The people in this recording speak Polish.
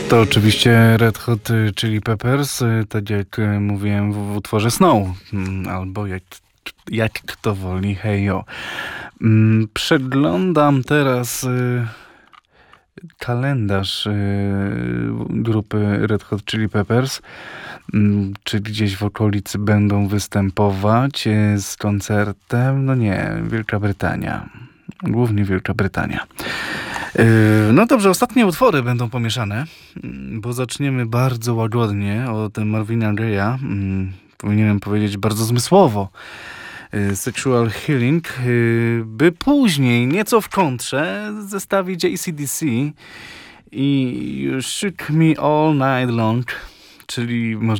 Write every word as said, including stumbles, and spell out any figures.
To oczywiście Red Hot Chili Peppers, tak jak mówiłem w, w utworze Snow, albo jak, jak kto woli, hejo. Przeglądam teraz kalendarz grupy Red Hot Chili Peppers, czy gdzieś w okolicy będą występować z koncertem. No nie, Wielka Brytania. Głównie Wielka Brytania. No dobrze, ostatnie utwory będą pomieszane, bo zaczniemy bardzo łagodnie od Marvina Gaye'a. Powinienem powiedzieć bardzo zmysłowo. Sexual Healing, by później nieco w kontrze zestawić A C D C i You Shook Me All Night Long, czyli można